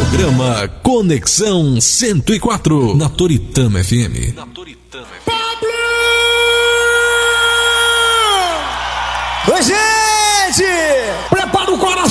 Programa Conexão 104 na Toritama FM. Oi, gente!